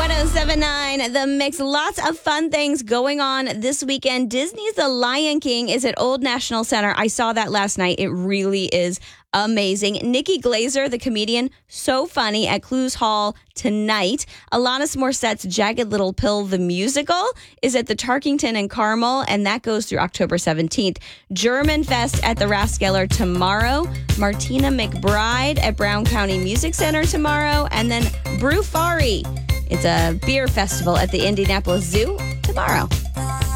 1079 The Mix. Lots of fun things going on this weekend. Disney's The Lion King is at Old National Center. I saw that last night. It really is amazing. Nikki Glazer, the comedian, so funny at Clues Hall tonight. Alanis Morissette's Jagged Little Pill, the musical, is at the Tarkington in Carmel, and that goes through October 17th. German Fest at the Rathskeller tomorrow. Martina McBride at Brown County Music Center tomorrow. And then Brewfari. It's a beer festival at the Indianapolis Zoo tomorrow.